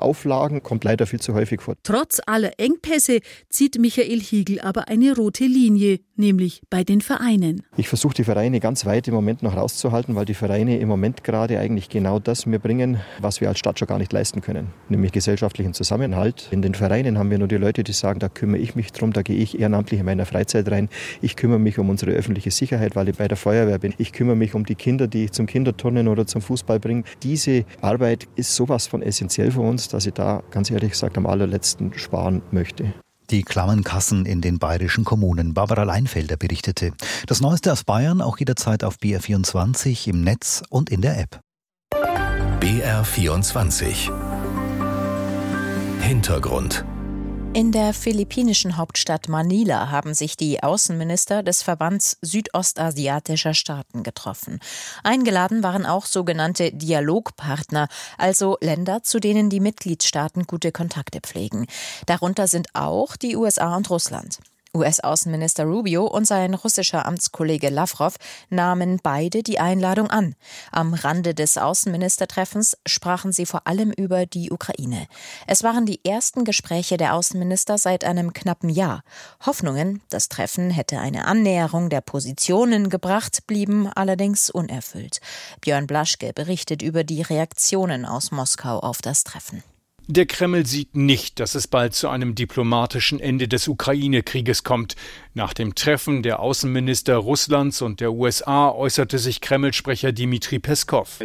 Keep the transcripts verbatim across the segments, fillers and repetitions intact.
Auflagen kommt leider viel zu häufig vor. Trotz aller Engpässe zieht Michael Hiegl aber eine rote Linie, nämlich bei den Vereinen. Ich versuche die Vereine ganz weit im Moment noch rauszuhalten, weil die Vereine im Moment gerade eigentlich genau das mir bringen, was wir als Stadt schon gar nicht leisten können, nämlich gesellschaftlichen Zusammenhalt. In den Vereinen haben wir nur die Leute, die sagen, da kümmere ich mich drum, da gehe ich ehrenamtlich in meiner Freizeit rein. Ich kümmere mich um unsere öffentliche Sicherheit, weil ich bei der Feuerwehr bin. Ich kümmere mich um die Kinder, die ich zum Kinderturnen oder zum Fußball bringe. Diese Arbeit ist sowas von essentiell für uns, dass ich da ganz ehrlich gesagt am allerletzten sparen möchte. Die klammen Kassen in den bayerischen Kommunen. Barbara Leinfelder berichtete. Das Neueste aus Bayern auch jederzeit auf B R vierundzwanzig im Netz und in der App. B R vierundzwanzig Hintergrund. In der philippinischen Hauptstadt Manila haben sich die Außenminister des Verbands südostasiatischer Staaten getroffen. Eingeladen waren auch sogenannte Dialogpartner, also Länder, zu denen die Mitgliedstaaten gute Kontakte pflegen. Darunter sind auch die U S A und Russland. U S-Außenminister Rubio und sein russischer Amtskollege Lavrov nahmen beide die Einladung an. Am Rande des Außenministertreffens sprachen sie vor allem über die Ukraine. Es waren die ersten Gespräche der Außenminister seit einem knappen Jahr. Hoffnungen, das Treffen hätte eine Annäherung der Positionen gebracht, blieben allerdings unerfüllt. Björn Blaschke berichtet über die Reaktionen aus Moskau auf das Treffen. Der Kreml sieht nicht, dass es bald zu einem diplomatischen Ende des Ukraine-Krieges kommt. Nach dem Treffen der Außenminister Russlands und der U S A äußerte sich Kreml-Sprecher Dmitri Peskov.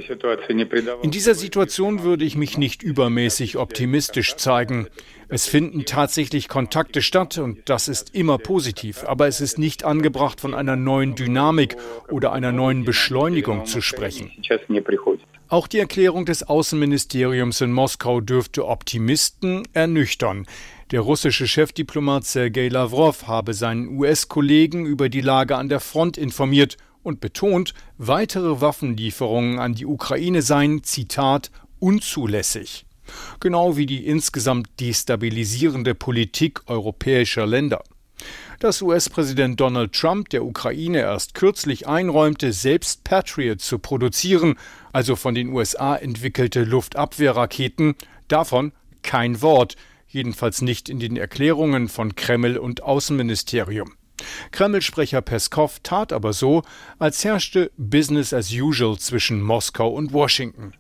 In dieser Situation würde ich mich nicht übermäßig optimistisch zeigen. Es finden tatsächlich Kontakte statt und das ist immer positiv. Aber es ist nicht angebracht, von einer neuen Dynamik oder einer neuen Beschleunigung zu sprechen. Auch die Erklärung des Außenministeriums in Moskau dürfte Optimisten ernüchtern. Der russische Chefdiplomat Sergei Lavrov habe seinen U S-Kollegen über die Lage an der Front informiert und betont, weitere Waffenlieferungen an die Ukraine seien, Zitat, unzulässig. Genau wie die insgesamt destabilisierende Politik europäischer Länder. Dass U S-Präsident Donald Trump der Ukraine erst kürzlich einräumte, selbst Patriot zu produzieren, also von den U S A entwickelte Luftabwehrraketen, davon kein Wort, jedenfalls nicht in den Erklärungen von Kreml und Außenministerium. Kreml-Sprecher Peskov tat aber so, als herrschte Business as usual zwischen Moskau und Washington.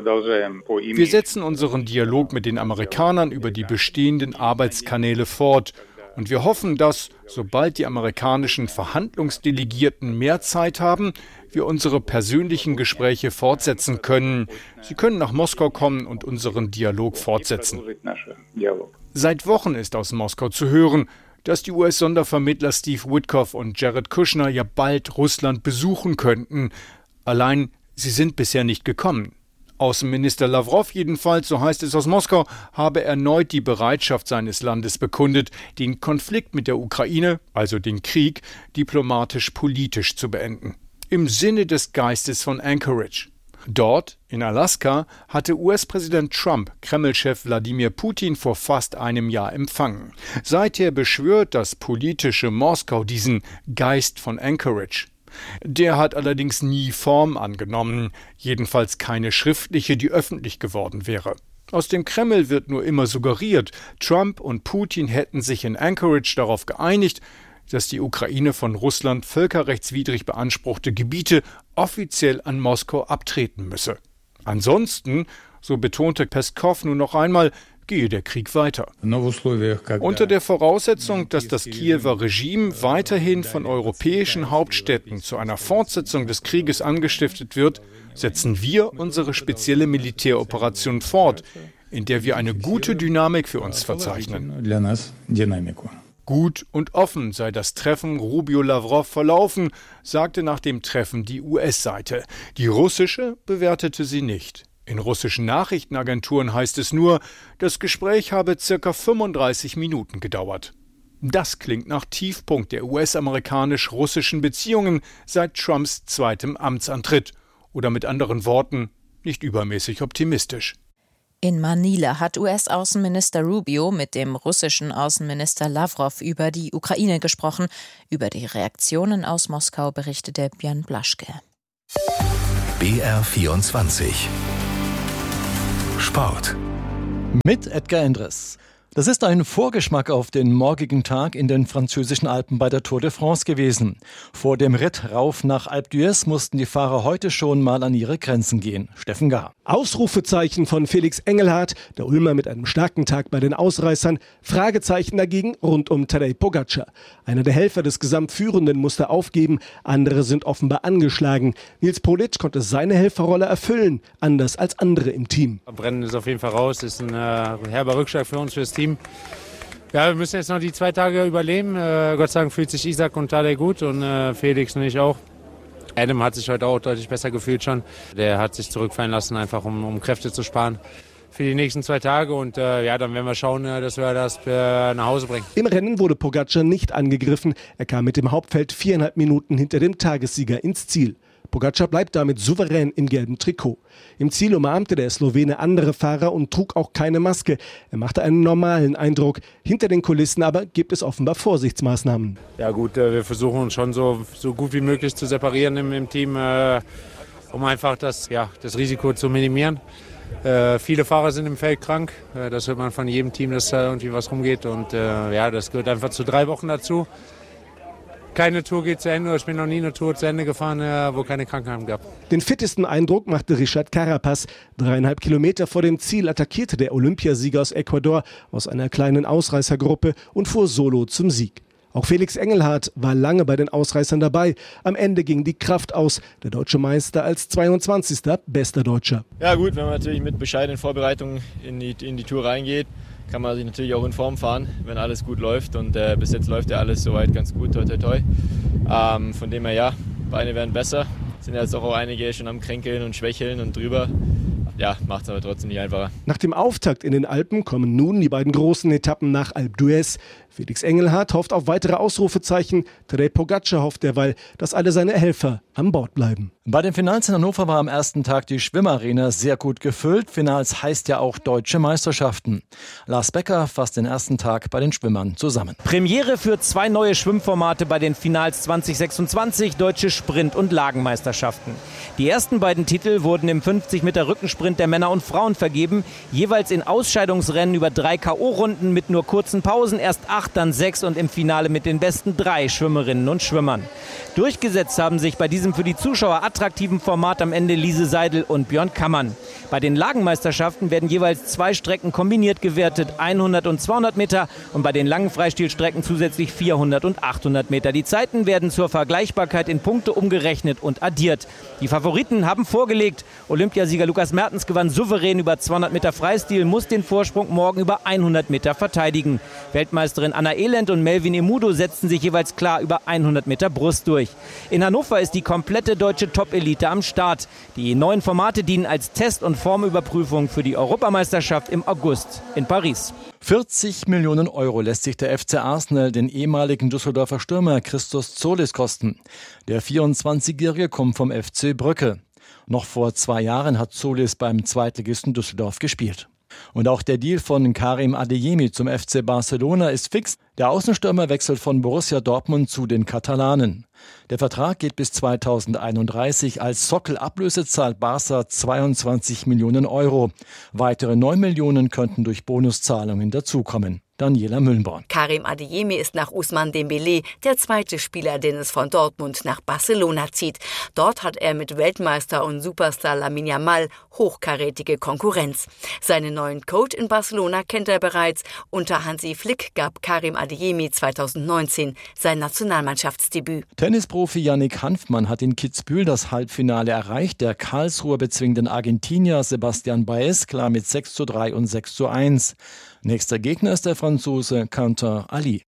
Wir setzen unseren Dialog mit den Amerikanern über die bestehenden Arbeitskanäle fort. Und wir hoffen, dass, sobald die amerikanischen Verhandlungsdelegierten mehr Zeit haben, wir unsere persönlichen Gespräche fortsetzen können. Sie können nach Moskau kommen und unseren Dialog fortsetzen. Seit Wochen ist aus Moskau zu hören, dass die U S-Sondervermittler Steve Witkoff und Jared Kushner ja bald Russland besuchen könnten. Allein, sie sind bisher nicht gekommen. Außenminister Lavrov jedenfalls, so heißt es aus Moskau, habe erneut die Bereitschaft seines Landes bekundet, den Konflikt mit der Ukraine, also den Krieg, diplomatisch-politisch zu beenden. Im Sinne des Geistes von Anchorage. Dort, in Alaska, hatte U S-Präsident Trump Kreml-Chef Wladimir Putin vor fast einem Jahr empfangen. Seither beschwört das politische Moskau diesen Geist von Anchorage. Der hat allerdings nie Form angenommen, jedenfalls keine schriftliche, die öffentlich geworden wäre. Aus dem Kreml wird nur immer suggeriert, Trump und Putin hätten sich in Anchorage darauf geeinigt, dass die Ukraine von Russland völkerrechtswidrig beanspruchte Gebiete offiziell an Moskau abtreten müsse. Ansonsten, so betonte Peskov nun noch einmal, gehe der Krieg weiter. Unter der Voraussetzung, dass das Kiewer Regime weiterhin von europäischen Hauptstädten zu einer Fortsetzung des Krieges angestiftet wird, setzen wir unsere spezielle Militäroperation fort, in der wir eine gute Dynamik für uns verzeichnen. Gut und offen sei das Treffen Rubio-Lavrov verlaufen, sagte nach dem Treffen die U S-Seite. Die russische bewertete sie nicht. In russischen Nachrichtenagenturen heißt es nur, das Gespräch habe circa fünfunddreißig Minuten gedauert. Das klingt nach Tiefpunkt der U S-amerikanisch-russischen Beziehungen seit Trumps zweitem Amtsantritt. Oder mit anderen Worten, nicht übermäßig optimistisch. In Manila hat U S-Außenminister Rubio mit dem russischen Außenminister Lavrov über die Ukraine gesprochen. Über die Reaktionen aus Moskau berichtete Björn Blaschke. B R vierundzwanzig Sport. Mit Edgar Endres. Das ist ein Vorgeschmack auf den morgigen Tag in den französischen Alpen bei der Tour de France gewesen. Vor dem Ritt rauf nach Alpe d'Huez mussten die Fahrer heute schon mal an ihre Grenzen gehen. Steffen Gahr. Ausrufezeichen von Felix Engelhardt, der Ulmer mit einem starken Tag bei den Ausreißern. Fragezeichen dagegen rund um Tadej Pogačar. Einer der Helfer des Gesamtführenden musste aufgeben, andere sind offenbar angeschlagen. Nils Polic konnte seine Helferrolle erfüllen, anders als andere im Team. Brennen ist auf jeden Fall raus, ist ein äh, herber Rückschlag für uns, für das Team. Ja, wir müssen jetzt noch die zwei Tage überleben. Äh, Gott sei Dank fühlt sich Isaac und Tadej gut und äh, Felix und ich auch. Adam hat sich heute auch deutlich besser gefühlt schon. Der hat sich zurückfallen lassen, einfach um, um Kräfte zu sparen für die nächsten zwei Tage. Und äh, ja, dann werden wir schauen, äh, dass wir das äh, nach Hause bringen. Im Rennen wurde Pogačar nicht angegriffen. Er kam mit dem Hauptfeld viereinhalb Minuten hinter dem Tagessieger ins Ziel. Pogačar bleibt damit souverän im gelben Trikot. Im Ziel umarmte der Slowene andere Fahrer und trug auch keine Maske. Er machte einen normalen Eindruck. Hinter den Kulissen aber gibt es offenbar Vorsichtsmaßnahmen. Ja gut, wir versuchen uns schon so, so gut wie möglich zu separieren im, im Team, äh, um einfach das, ja, das Risiko zu minimieren. Äh, viele Fahrer sind im Feld krank. Äh, das hört man von jedem Team, dass da irgendwie was rumgeht. Und äh, ja, das gehört einfach zu drei Wochen dazu. Keine Tour geht zu Ende, ich bin noch nie eine Tour zu Ende gefahren, wo keine Krankheiten gab. Den fittesten Eindruck machte Richard Carapaz. Dreieinhalb Kilometer vor dem Ziel attackierte der Olympiasieger aus Ecuador aus einer kleinen Ausreißergruppe und fuhr solo zum Sieg. Auch Felix Engelhardt war lange bei den Ausreißern dabei. Am Ende ging die Kraft aus. Der deutsche Meister als zweiundzwanzigster bester Deutscher. Ja gut, wenn man natürlich mit bescheidenen Vorbereitungen in die, in die Tour reingeht, kann man sich natürlich auch in Form fahren, wenn alles gut läuft. Und äh, bis jetzt läuft ja alles soweit ganz gut, toi toi toi. Ähm, von dem her ja, Beine werden besser. Sind jetzt auch einige schon am Kränkeln und Schwächeln und drüber. Ja, macht es aber trotzdem nicht einfacher. Nach dem Auftakt in den Alpen kommen nun die beiden großen Etappen nach Alpe d'Huez. Felix Engelhardt hofft auf weitere Ausrufezeichen. Tadej Pogačar hofft derweil, dass alle seine Helfer an Bord bleiben. Bei den Finals in Hannover war am ersten Tag die Schwimmarena sehr gut gefüllt. Finals heißt ja auch deutsche Meisterschaften. Lars Becker fasst den ersten Tag bei den Schwimmern zusammen. Premiere für zwei neue Schwimmformate bei den Finals zwanzig sechsundzwanzig, deutsche Sprint- und Lagenmeisterschaften. Die ersten beiden Titel wurden im fünfzig Meter Rückensprint der Männer und Frauen vergeben, jeweils in Ausscheidungsrennen über drei K O-Runden mit nur kurzen Pausen, erst acht, dann sechs und im Finale mit den besten drei Schwimmerinnen und Schwimmern. Durchgesetzt haben sich bei diesem für die Zuschauer attraktiven Format am Ende Lise Seidel und Björn Kammann. Bei den Lagenmeisterschaften werden jeweils zwei Strecken kombiniert gewertet, hundert und zweihundert Meter, und bei den langen Freistilstrecken zusätzlich vierhundert und achthundert Meter. Die Zeiten werden zur Vergleichbarkeit in Punkte umgerechnet und addiert. Die Favoriten haben vorgelegt. Olympiasieger Lukas Mertens gewann souverän über zweihundert Meter Freistil, muss den Vorsprung morgen über hundert Meter verteidigen. Weltmeisterin Anna Elend und Melvin Emudo setzten sich jeweils klar über hundert Meter Brust durch. In Hannover ist die komplette deutsche Top-Elite am Start. Die neuen Formate dienen als Test- und Formüberprüfung für die Europameisterschaft im August in Paris. vierzig Millionen Euro lässt sich der F C Arsenal den ehemaligen Düsseldorfer Stürmer Christos Zolis kosten. Der vierundzwanzigjährige kommt vom F C Brügge. Noch vor zwei Jahren hat Zolis beim Zweitligisten Düsseldorf gespielt. Und auch der Deal von Karim Adeyemi zum F C Barcelona ist fix. Der Außenstürmer wechselt von Borussia Dortmund zu den Katalanen. Der Vertrag geht bis zweitausendeinunddreißig. Als Sockelablöse zahlt Barca zweiundzwanzig Millionen Euro. Weitere neun Millionen könnten durch Bonuszahlungen dazukommen. Daniela Müllenborn. Karim Adeyemi ist nach Ousmane Dembélé der zweite Spieler, den es von Dortmund nach Barcelona zieht. Dort hat er mit Weltmeister und Superstar Lamine Yamal hochkarätige Konkurrenz. Seinen neuen Coach in Barcelona kennt er bereits. Unter Hansi Flick gab Karim Adeyemi zweitausendneunzehn sein Nationalmannschaftsdebüt. Tennisprofi Yannick Hanfmann hat in Kitzbühel das Halbfinale erreicht. Der Karlsruher bezwingt den Argentinier Sebastian Baez klar mit sechs zu drei und sechs zu eins. Nächster Gegner ist der Franzose Quentin Ali.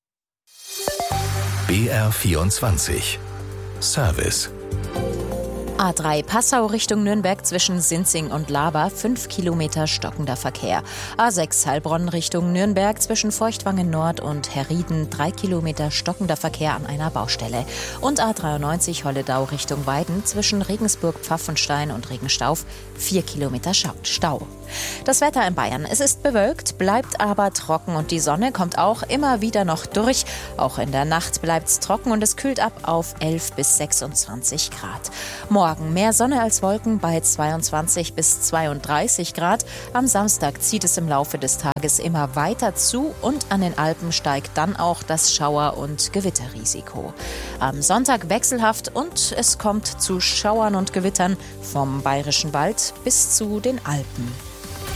B R vierundzwanzig Service. A drei Passau Richtung Nürnberg zwischen Sinzing und Laber, fünf Kilometer stockender Verkehr. A sechs Heilbronn Richtung Nürnberg zwischen Feuchtwangen Nord und Herrieden, drei Kilometer stockender Verkehr an einer Baustelle. Und A dreiundneunzig Holledau Richtung Weiden zwischen Regensburg, Pfaffenstein und Regenstauf, vier Kilometer Stau. Das Wetter in Bayern. Es ist bewölkt, bleibt aber trocken und die Sonne kommt auch immer wieder noch durch. Auch in der Nacht bleibt es trocken und es kühlt ab auf elf bis sechsundzwanzig Grad. Morgen Morgen mehr Sonne als Wolken bei zweiundzwanzig bis zweiunddreißig Grad. Am Samstag zieht es im Laufe des Tages immer weiter zu und an den Alpen steigt dann auch das Schauer- und Gewitterrisiko. Am Sonntag wechselhaft und es kommt zu Schauern und Gewittern vom Bayerischen Wald bis zu den Alpen.